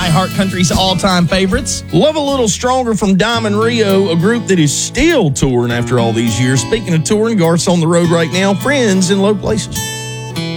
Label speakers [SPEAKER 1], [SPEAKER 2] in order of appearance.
[SPEAKER 1] iHeart Country's all-time favorites.
[SPEAKER 2] Love a Little Stronger from Diamond Rio, a group that is still touring after all these years. Speaking of touring, Garth's on the road right now. Friends in Low Places.